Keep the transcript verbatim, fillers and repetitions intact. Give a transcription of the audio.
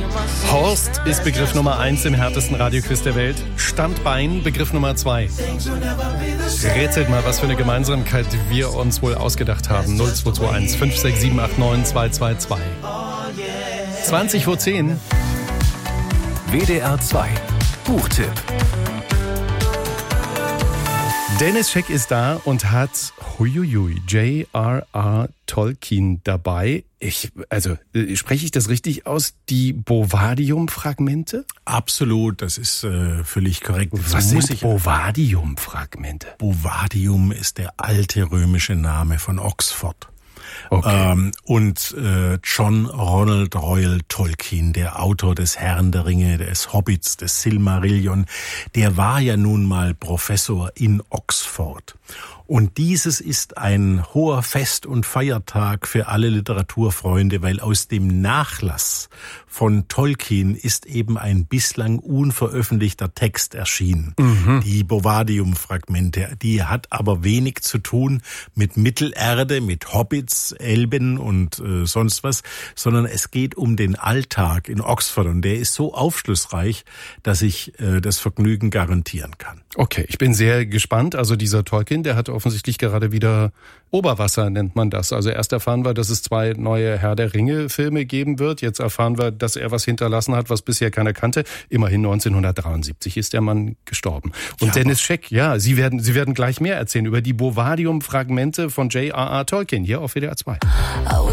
Horst ist Begriff Nummer eins im härtesten Radioquiz der Welt. Standbein Begriff Nummer zwei. Rätselt mal, was für eine Gemeinsamkeit wir uns wohl ausgedacht haben. null zwei zwei eins fünf sechs sieben acht neun zwei zwei zwei. zwanzig vor zehn. W D R zwei Buchtipp. Dennis Scheck ist da und hat huiuiui, J R R. Tolkien dabei. Ich, also, äh, spreche ich das richtig aus? Die Bovadium-Fragmente? Absolut, das ist äh, völlig korrekt. Das Was muss sind ich- Bovadium-Fragmente? Bovadium ist der alte römische Name von Oxford. Okay. Ähm, und äh, John Ronald Reuel Tolkien, der Autor des Herrn der Ringe, des Hobbits, des Silmarillion, der war ja nun mal Professor in Oxford. Und dieses ist ein hoher Fest- und Feiertag für alle Literaturfreunde, weil aus dem Nachlass von Tolkien ist eben ein bislang unveröffentlichter Text erschienen. Mhm. Die Bovadium-Fragmente. Die hat aber wenig zu tun mit Mittelerde, mit Hobbits, Elben und äh, sonst was, sondern es geht um den Alltag in Oxford. Und der ist so aufschlussreich, dass ich äh, das Vergnügen garantieren kann. Okay, ich bin sehr gespannt. Also dieser Tolkien, der hat offensichtlich gerade wieder Oberwasser, nennt man das. Also erst erfahren wir, dass es zwei neue Herr der Ringe-Filme geben wird. Jetzt erfahren wir, dass er was hinterlassen hat, was bisher keiner kannte. Immerhin neunzehnhundertdreiundsiebzig ist der Mann gestorben. Und Ja, Dennis Scheck, ja, Sie werden, Sie werden gleich mehr erzählen über die Bovadium-Fragmente von J R R. Tolkien hier auf W D R zwei.